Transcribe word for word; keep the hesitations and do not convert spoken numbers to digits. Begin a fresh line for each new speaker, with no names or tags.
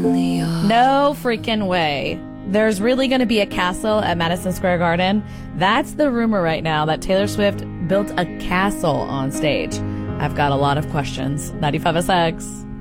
No freaking way. There's really going to be a castle at Madison Square Garden. That's the rumor right now, that Taylor Swift built a castle on stage. I've got a lot of questions. ninety-five S X.